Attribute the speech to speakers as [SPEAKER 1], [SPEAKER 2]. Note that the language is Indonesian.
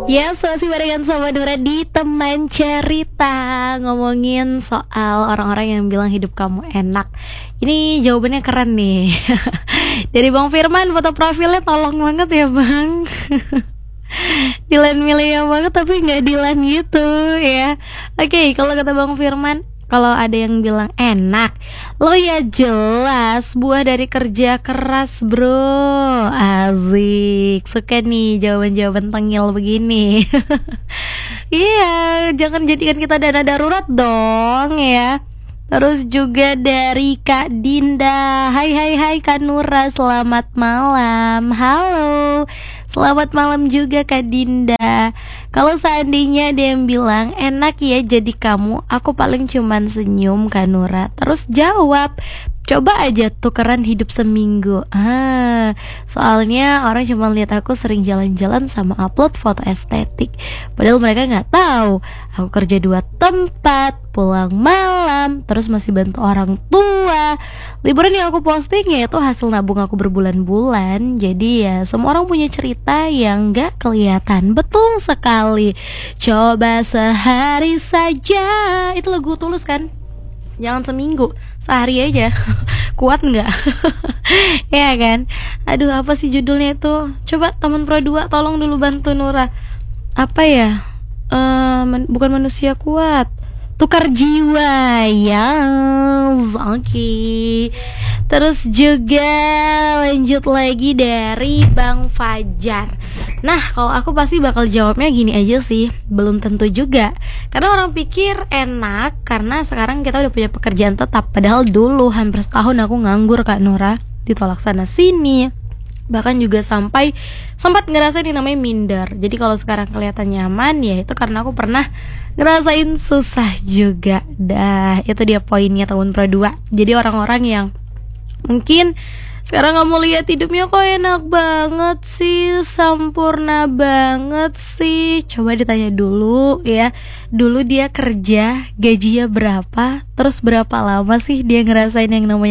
[SPEAKER 1] Ya, masih barengan sama Nura di teman cerita. Ngomongin soal orang-orang yang bilang hidup kamu enak. Ini jawabannya keren nih. Dari Bang Firman, foto profilnya tolong banget ya Bang. Dilan Milea banget tapi nggak Dilan gitu ya. Oke, kalau kata Bang Firman, kalau ada yang bilang enak, lo ya jelas buah dari kerja keras bro. Asik, suka nih jawaban-jawaban tengil begini. Iya, jangan jadikan kita dana darurat dong ya. Terus juga dari Kak Dinda. Hai hai hai Kak Nura, selamat malam. Halo. Selamat malam juga Kak Dinda. Kalau seandainya ada yang bilang enak ya jadi kamu, aku paling cuman senyum Kak Nura. Terus jawab, coba aja tukeran hidup seminggu. Soalnya orang cuma lihat aku sering jalan-jalan sama upload foto estetik. Padahal mereka nggak tahu aku kerja 2 tempat, pulang malam, terus masih bantu orang tua. Liburan yang aku posting ya itu hasil nabung aku berbulan-bulan. Jadi ya semua orang punya cerita yang gak kelihatan. Betul sekali. Coba sehari saja. Itu lagu Tulus kan? Jangan seminggu, sehari aja. Kuat nggak? Ya kan? Aduh, apa sih judulnya itu? Coba teman Pro 2 tolong dulu bantu Nura. Apa ya? Bukan manusia kuat, tukar jiwa. Yes, oke. Terus juga lanjut lagi dari Bang Fajar. Nah, kalau aku pasti bakal jawabnya gini aja sih, belum tentu juga. Karena orang pikir enak karena sekarang kita udah punya pekerjaan tetap. Padahal dulu hampir setahun aku nganggur Kak Nora, ditolak sana sini. Bahkan juga sampai sempat ngerasain yang namanya minder. Jadi kalau sekarang kelihatan nyaman, ya itu karena aku pernah ngerasain susah juga. Dah, itu dia poinnya tahun Pro 2. Jadi orang-orang yang mungkin sekarang kamu lihat hidupnya kok enak banget sih, sempurna banget sih. Coba ditanya dulu ya, dulu dia kerja gajinya berapa, terus berapa lama sih dia ngerasain yang namanya